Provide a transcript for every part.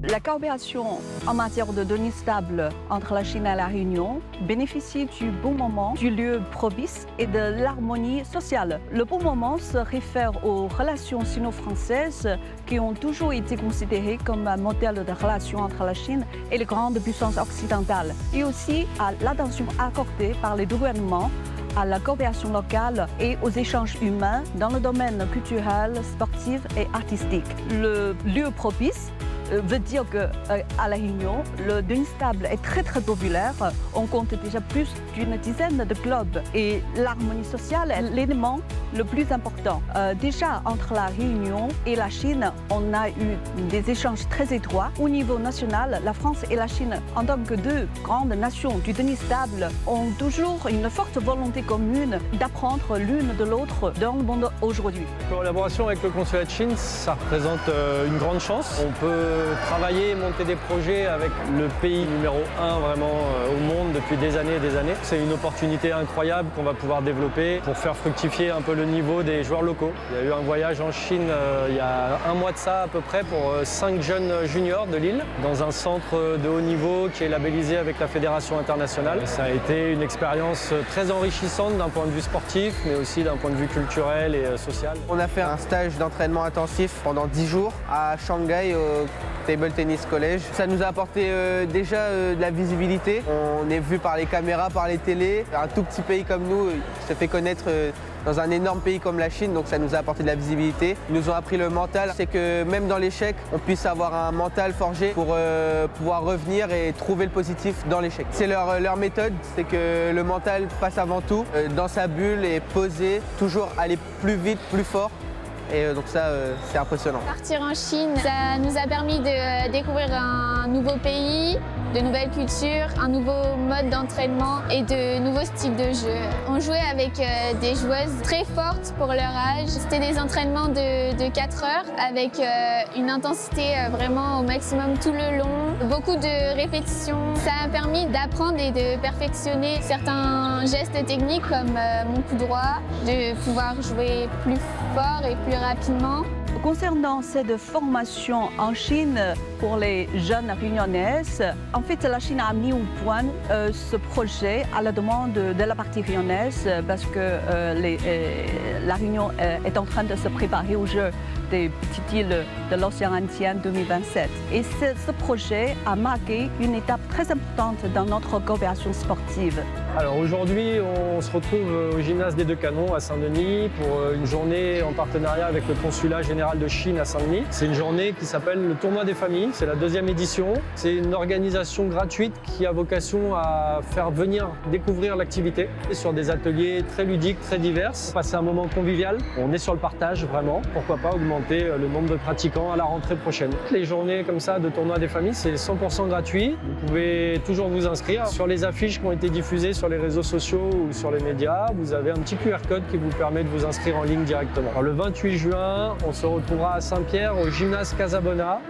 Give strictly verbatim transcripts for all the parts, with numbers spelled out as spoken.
La coopération en matière de données stables entre la Chine et la Réunion bénéficie du bon moment, du lieu propice et de l'harmonie sociale. Le bon moment se réfère aux relations sino-françaises qui ont toujours été considérées comme un modèle de relations entre la Chine et les grandes puissances occidentales, et aussi à l'attention accordée par les gouvernements à la coopération locale et aux échanges humains dans le domaine culturel, sportif et artistique. Le lieu propice veut dire qu'à La Réunion, le données stable est très très populaire. On compte déjà plus d'une dizaine de clubs et l'harmonie sociale est l'élément le plus important. Euh, déjà, entre La Réunion et la Chine, on a eu des échanges très étroits. Au niveau national, la France et la Chine, en tant que deux grandes nations du données stable, ont toujours une forte volonté commune d'apprendre l'une de l'autre dans le monde aujourd'hui. La collaboration avec le consulat de Chine, ça représente une grande chance. On peut travailler et monter des projets avec le pays numéro un vraiment au monde depuis des années et des années. C'est une opportunité incroyable qu'on va pouvoir développer pour faire fructifier un peu le niveau des joueurs locaux. Il y a eu un voyage en Chine euh, il y a un mois de ça à peu près pour euh, cinq jeunes juniors de Lille dans un centre de haut niveau qui est labellisé avec la Fédération internationale. Ça a été une expérience très enrichissante d'un point de vue sportif mais aussi d'un point de vue culturel et euh, social. On a fait un stage d'entraînement intensif pendant dix jours à Shanghai au Table Tennis College. Ça nous a apporté euh, déjà euh, de la visibilité. On est vu par les caméras, par les télés. Un tout petit pays comme nous euh, se fait connaître euh, dans un énorme pays comme la Chine, donc ça nous a apporté de la visibilité. Ils nous ont appris le mental, c'est que même dans l'échec, on puisse avoir un mental forgé pour euh, pouvoir revenir et trouver le positif dans l'échec. C'est leur, leur méthode, c'est que le mental passe avant tout, euh, dans sa bulle et poser, toujours aller plus vite, plus fort. Et donc ça, euh, c'est impressionnant. Partir en Chine, ça nous a permis de découvrir un nouveau pays, de nouvelles cultures, un nouveau mode d'entraînement et de nouveaux styles de jeu. On jouait avec euh, des joueuses très fortes pour leur âge. C'était des entraînements de, de quatre heures avec euh, une intensité euh, vraiment au maximum tout le long, beaucoup de répétitions. Ça a permis d'apprendre et de perfectionner certains gestes techniques comme euh, mon coup droit, de pouvoir jouer plus fort et plus rapidement. Concernant cette formation en Chine pour les jeunes réunionnaises, en fait, la Chine a mis au point euh, ce projet à la demande de, de la partie réunionnaise parce que euh, les, euh, la Réunion euh, est en train de se préparer aux Jeux des petites îles de l'océan Indien deux mille vingt-sept. Et ce, ce projet a marqué une étape très importante dans notre coopération sportive. Alors aujourd'hui, on se retrouve au gymnase des Deux Canons à Saint-Denis pour une journée en partenariat avec le consulat général de Chine à Saint-Denis. C'est une journée qui s'appelle le Tournoi des familles, c'est la deuxième édition. C'est une organisation gratuite qui a vocation à faire venir découvrir l'activité sur des ateliers très ludiques, très divers. Passer un moment convivial, on est sur le partage vraiment, pourquoi pas augmenter le nombre de pratiquants à la rentrée prochaine. Les journées comme ça de Tournoi des familles, c'est cent pour cent gratuit. Vous pouvez toujours vous inscrire. Sur les affiches qui ont été diffusées sur les réseaux sociaux ou sur les médias, vous avez un petit Q R code qui vous permet de vous inscrire en ligne directement. Alors, le vingt-huit juin, on se retrouvera à Saint-Pierre au gymnase Casabona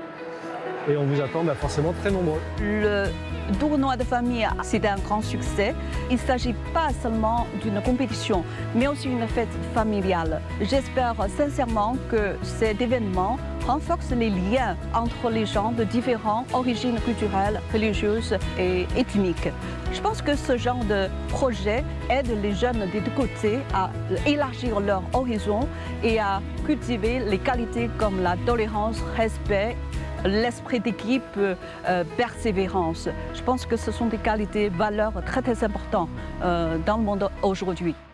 et on vous attend bah, forcément très nombreux. Le tournoi de famille, c'est un grand succès. Il ne s'agit pas seulement d'une compétition, mais aussi une fête familiale. J'espère sincèrement que cet événement renforce les liens entre les gens de différentes origines culturelles, religieuses et ethniques. Je pense que ce genre de projet aide les jeunes des deux côtés à élargir leur horizon et à cultiver les qualités comme la tolérance, respect, l'esprit d'équipe, euh, persévérance. Je pense que ce sont des qualités, valeurs très très importantes euh, dans le monde aujourd'hui.